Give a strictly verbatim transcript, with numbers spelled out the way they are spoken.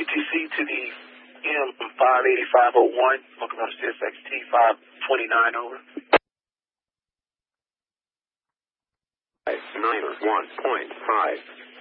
T C to the M five eighty-five oh one, looking on C S X T five twenty-nine, over. Niner one point five.